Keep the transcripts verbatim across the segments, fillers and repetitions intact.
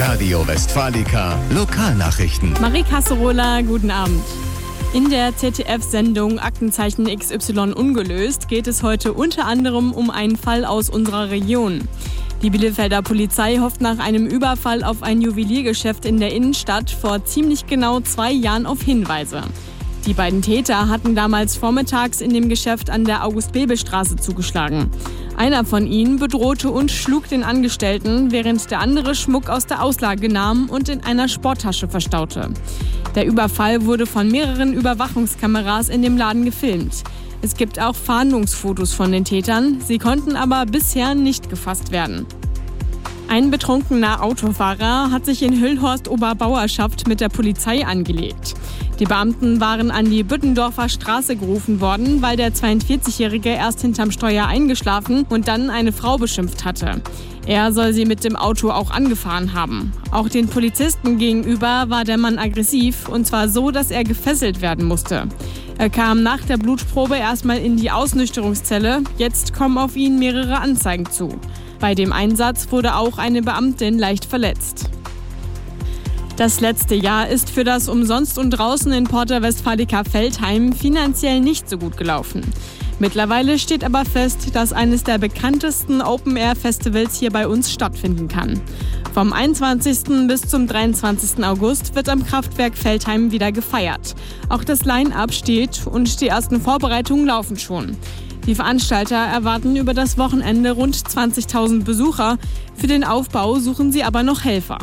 Radio Westfalica Lokalnachrichten. Marie Kasserola, guten Abend. In der Z D F-Sendung Aktenzeichen X Y ungelöst geht es heute unter anderem um einen Fall aus unserer Region. Die Bielefelder Polizei hofft nach einem Überfall auf ein Juweliergeschäft in der Innenstadt vor ziemlich genau zwei Jahren auf Hinweise. Die beiden Täter hatten damals vormittags in dem Geschäft an der August-Bebel-Straße zugeschlagen. Einer von ihnen bedrohte und schlug den Angestellten, während der andere Schmuck aus der Auslage nahm und in einer Sporttasche verstaute. Der Überfall wurde von mehreren Überwachungskameras in dem Laden gefilmt. Es gibt auch Fahndungsfotos von den Tätern, sie konnten aber bisher nicht gefasst werden. Ein betrunkener Autofahrer hat sich in Hüllhorst-Oberbauerschaft mit der Polizei angelegt. Die Beamten waren an die Büttendorfer Straße gerufen worden, weil der zweiundvierzigjährige erst hinterm Steuer eingeschlafen und dann eine Frau beschimpft hatte. Er soll sie mit dem Auto auch angefahren haben. Auch den Polizisten gegenüber war der Mann aggressiv, und zwar so, dass er gefesselt werden musste. Er kam nach der Blutprobe erstmal in die Ausnüchterungszelle, jetzt kommen auf ihn mehrere Anzeigen zu. Bei dem Einsatz wurde auch eine Beamtin leicht verletzt. Das letzte Jahr ist für das Umsonst und Draußen in Porta Westfalica Veltheim finanziell nicht so gut gelaufen. Mittlerweile steht aber fest, dass eines der bekanntesten Open-Air-Festivals hier bei uns stattfinden kann. Vom einundzwanzigsten bis zum dreiundzwanzigsten August wird am Kraftwerk Veltheim wieder gefeiert. Auch das Line-Up steht und die ersten Vorbereitungen laufen schon. Die Veranstalter erwarten über das Wochenende rund zwanzigtausend Besucher. Für den Aufbau suchen sie aber noch Helfer.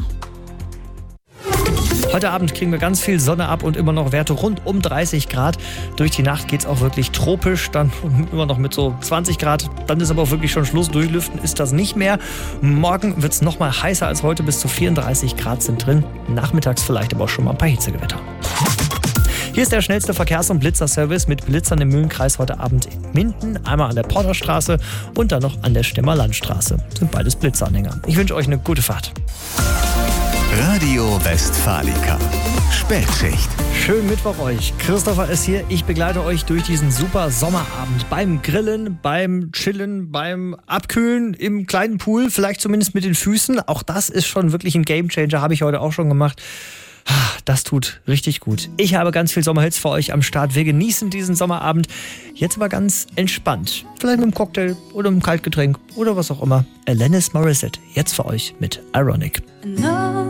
Heute Abend kriegen wir ganz viel Sonne ab und immer noch Werte rund um dreißig Grad. Durch die Nacht geht es auch wirklich tropisch, dann immer noch mit so zwanzig Grad. Dann ist aber auch wirklich schon Schluss. Durchlüften ist das nicht mehr. Morgen wird es noch mal heißer als heute, bis zu vierunddreißig Grad sind drin. Nachmittags vielleicht aber auch schon mal ein paar Hitzegewitter. Hier ist der schnellste Verkehrs- und Blitzerservice mit Blitzern im Mühlenkreis heute Abend in Minden. Einmal an der Porterstraße und dann noch an der Stemmer Landstraße. Sind beides Blitzanhänger. Ich wünsche euch eine gute Fahrt. Radio Westfalica. Spätschicht. Schönen Mittwoch euch. Christopher ist hier. Ich begleite euch durch diesen super Sommerabend. Beim Grillen, beim Chillen, beim Abkühlen im kleinen Pool. Vielleicht zumindest mit den Füßen. Auch das ist schon wirklich ein Gamechanger. Habe ich heute auch schon gemacht. Das tut richtig gut. Ich habe ganz viel Sommerhits für euch am Start. Wir genießen diesen Sommerabend. Jetzt aber ganz entspannt. Vielleicht mit einem Cocktail oder einem Kaltgetränk oder was auch immer. Alanis Morissette. Jetzt für euch mit Ironic. No.